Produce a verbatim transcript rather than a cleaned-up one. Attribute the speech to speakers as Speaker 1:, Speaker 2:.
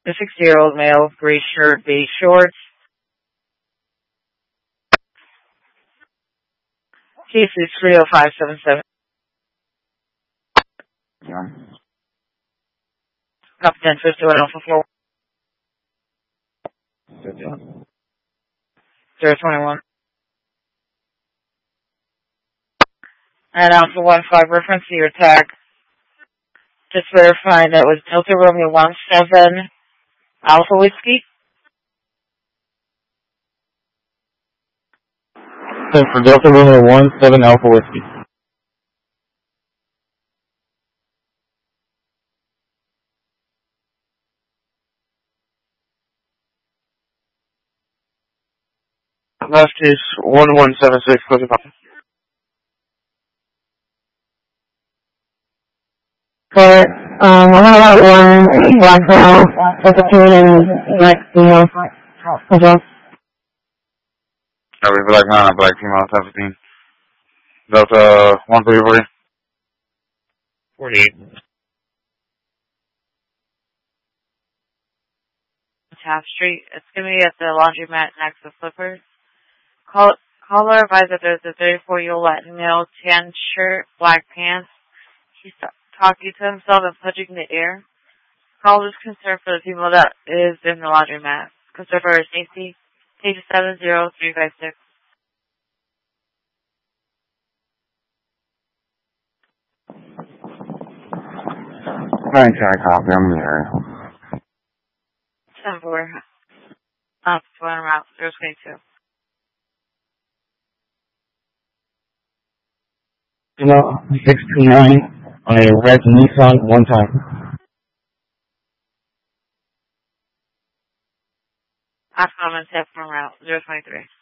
Speaker 1: A sixty-year-old male, gray shirt, beige shorts. Case is three oh five seven seven. Yeah. Up ten fifty one Alpha four. Zero twenty one. And Alpha one five reference to your tag. Just verifying that was Delta Romeo one seven Alpha Whiskey.
Speaker 2: So for Delta Romeo one seven Alpha Whiskey. Last is one one seven six, close copy.
Speaker 3: For, um, one about one black girl, with a tune and black female as well.
Speaker 2: Every black man and black female, seventeen. Delta one three forty. forty-eight.
Speaker 1: Taft Street. It's going to be at the laundromat next to Flippers. Call, caller advised that there's a thirty-four-year-old Latin male, tan shirt, black pants. He's talking to himself and punching the air. Call is concerned for the female that is in the laundromat. Concern for her safety. Page seven zero three five six.
Speaker 2: Nine track copy, I'm in the area.
Speaker 1: seven four. Up to one route, zero twenty-two.
Speaker 2: You know, six two nine on a red Nissan one time.
Speaker 1: Off common, seven route, zero twenty-three.